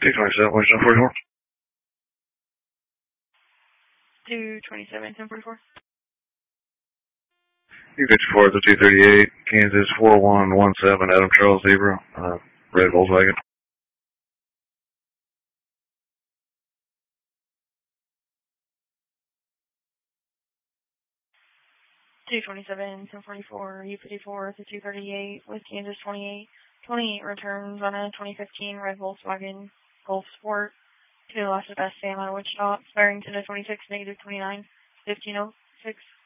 227, what's 1044? 227, 1044. U-54 at the 238, Kansas 4117, Adam Charles Zebra, red Volkswagen. 227, 1044, U-54 at the 238 with Kansas 28. 28 returns on a 2015 red Volkswagen Golf Sport to Las Vegas, Wichita, expiring to the 26, -29, 1506.